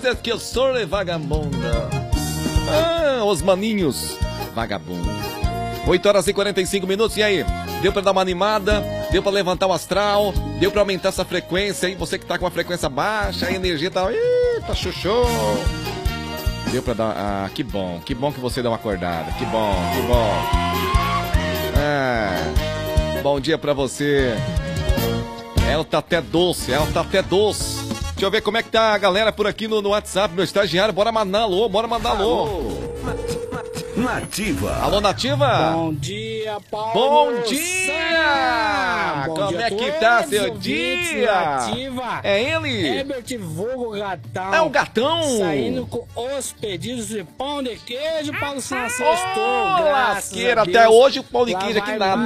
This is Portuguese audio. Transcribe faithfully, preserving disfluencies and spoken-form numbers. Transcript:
dizes que eu sou vagabunda. Ah, os maninhos. Vagabundo. oito horas e quarenta e cinco minutos, e aí? Deu pra dar uma animada? Deu pra levantar o astral? Deu pra aumentar essa frequência aí? Você que tá com a frequência baixa, a energia tá... Ih, tá chuchu. Deu pra dar... Ah, que bom. Que bom que você deu uma acordada. Que bom, que bom. Ah, bom dia pra você. Ela tá até doce, ela tá até doce. Deixa eu ver como é que tá a galera por aqui no, no WhatsApp, meu estagiário. Bora mandar alô, bora mandar alô. Nativa. Alô, Nativa? Bom dia, Paulo. Bom dia! Bom Como dia é que tá seu ouvintes dia? Nativa. É ele? Herbert Vulgo Gatão. É o Gatão? Saindo com os pedidos de pão de queijo, Paulo Sena Ô, Sextou. Graças lasqueira, a Deus. até hoje o pão de Lá queijo aqui vai nada.